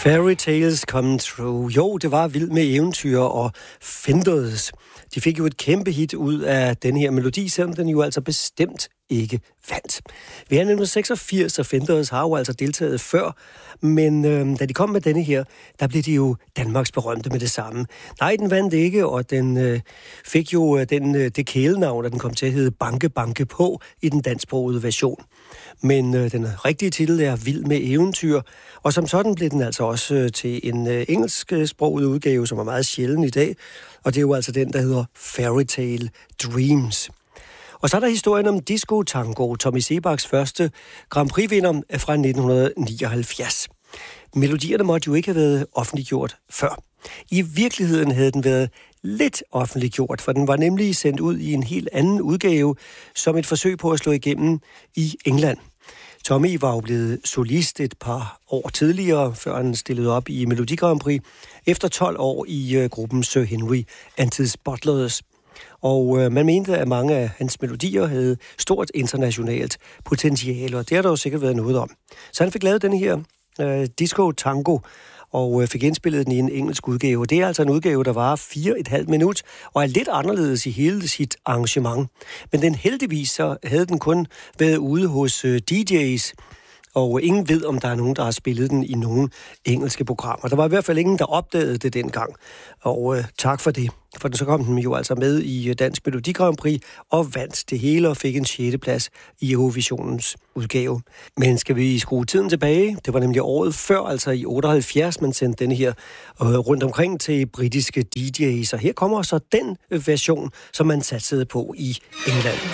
Fairy tales come true. Jo, det var Vild med eventyr og Fenders. De fik jo et kæmpe hit ud af den her melodi, selvom den jo altså bestemt ikke vandt. Vi er 1986, og Fenders har jo altså deltaget før, men da de kom med denne her, der blev de jo Danmarks berømte med det samme. Nej, den vandt ikke, og den fik jo det kælenavn, at den kom til at hedde Banke Banke På i den dansksprogede version. Men den rigtige titel er Vild med eventyr, og som sådan blev den altså også til en engelsksproget udgave, som er meget sjælden i dag, og det er jo altså den, der hedder Fairy Tale Dreams. Og så er der historien om Disco Tango, Tommy Sebaks første Grand Prix-vinder fra 1979. Melodierne måtte jo ikke have været offentliggjort før. I virkeligheden havde den været lidt offentliggjort, for den var nemlig sendt ud i en helt anden udgave, som et forsøg på at slå igennem i England. Tommy var jo blevet solist et par år tidligere, før han stillede op i Melodi Grand Prix, efter 12 år i gruppen Sir Henry and His Butlers. Og man mente, at mange af hans melodier havde stort internationalt potentiale, og det har der jo sikkert været noget om. Så han fik lavet den her Disco Tango, og fik indspillet den i en engelsk udgave. Det er altså en udgave, der varer 4,5 minut, og er lidt anderledes i hele sit arrangement. Men den heldigvis så havde den kun været ude hos DJ's, og ingen ved, om der er nogen, der har spillet den i nogle engelske programmer. Der var i hvert fald ingen, der opdagede det dengang, og tak for det. For så kom den jo altså med i Dansk Melodi Grand Prix og vandt det hele og fik en 6. plads i Eurovisionens udgave. Men skal vi skrue tiden tilbage? Det var nemlig året før, altså i 78, man sendte denne her rundt omkring til britiske DJ's. Og her kommer så den version, som man satsede på i England.